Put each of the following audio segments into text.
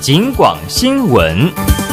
警广新闻。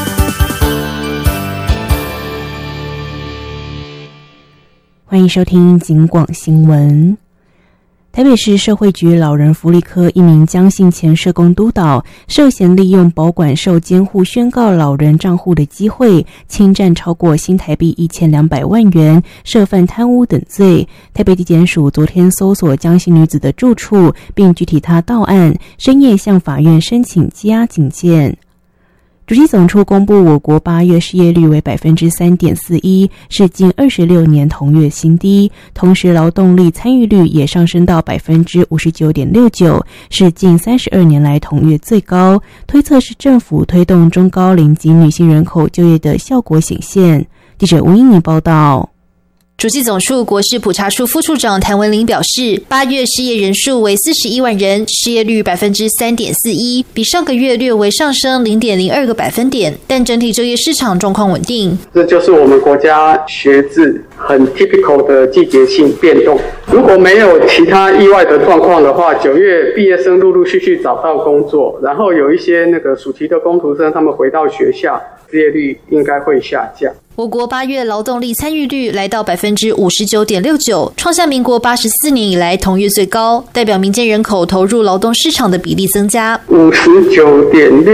欢迎收听警广新闻。台北市社会局老人福利科一名江姓前社工督导涉嫌利用保管受监护宣告老人账户的机会，侵占超过新台币1200万元，涉犯贪污等罪。台北地检署昨天搜索江姓女子的住处，并具体她到案，深夜向法院申请羁押警戒。主计总处公布，我国8月失业率为 3.41%， 是近26年同月新低，同时劳动力参与率也上升到 59.69%， 是近32年来同月最高，推测是政府推动中高龄及女性人口就业的效果显现。记者吴英妮报道。 主计总处国事普查处副处长谭文玲表示，8月失业人数为41万人，失业率 3.41%， 比上个月略微上升 0.02 个百分点，但整体就业市场状况稳定。 这就是我们国家学制很 typical 的季节性变动。如果没有其他意外的状况的话，9月毕业生陆陆续续找到工作，然后有一些暑期的工读生他们回到学校，失业率应该会下降。 我国8月劳动力参与率来到 59.69%， 创下民国84年以来同月最高，代表民间人口投入劳动市场的比例增加。 59.6